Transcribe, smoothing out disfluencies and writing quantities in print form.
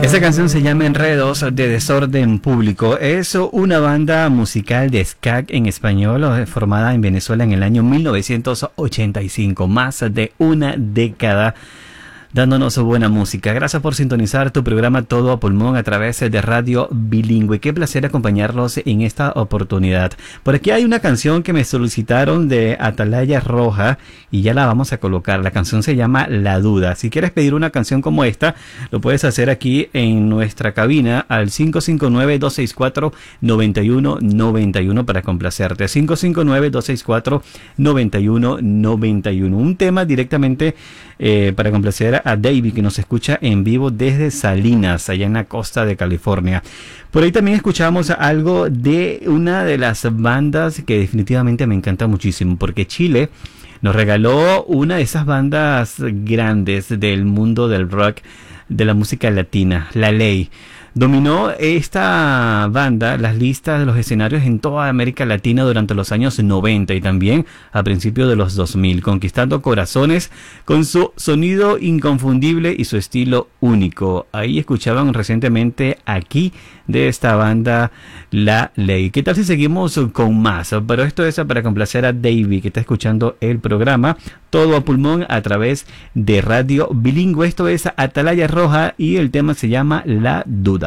Esa canción se llama Enredos de Desorden Público. Es una banda musical de ska en español formada en Venezuela en el año 1985, más de una década dándonos buena música. Gracias por sintonizar tu programa Todo a Pulmón a través de Radio Bilingüe. Qué placer acompañarlos en esta oportunidad. Por aquí hay una canción que me solicitaron de Atalaya Roja y ya la vamos a colocar. La canción se llama La Duda. Si quieres pedir una canción como esta, lo puedes hacer aquí en nuestra cabina al 559-264-9191 para complacerte. 559-264-9191. Un tema directamente para complacer a David, que nos escucha en vivo desde Salinas, allá en la costa de California. Por ahí también escuchamos algo de una de las bandas que definitivamente me encanta muchísimo, porque Chile nos regaló una de esas bandas grandes del mundo del rock, de la música latina, La Ley. Dominó esta banda las listas de los escenarios en toda América Latina durante los años 90 y también a principios de los 2000, conquistando corazones con su sonido inconfundible y su estilo único. Ahí escuchaban recientemente aquí de esta banda La Ley. ¿Qué tal si seguimos con más? Pero esto es para complacer a David, que está escuchando el programa Todo a Pulmón a través de Radio Bilingüe. Esto es Atalaya Roja y el tema se llama La Duda.